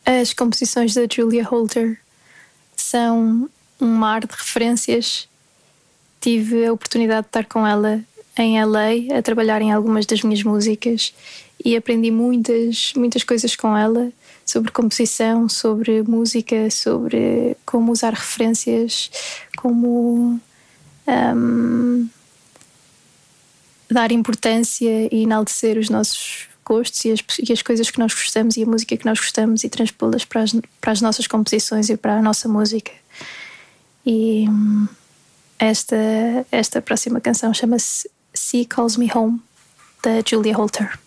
As composições da Julia Holter são um mar de referências. Tive a oportunidade de estar com ela em LA a trabalhar em algumas das minhas músicas e aprendi muitas coisas com ela sobre composição, sobre música, sobre como usar referências, como dar importância e enaltecer os nossos gostos e as coisas que nós gostamos e a música que nós gostamos e transpô-las para as nossas composições e para a nossa música. E esta próxima canção chama-se Sea Calls Me Home, da Julia Holter.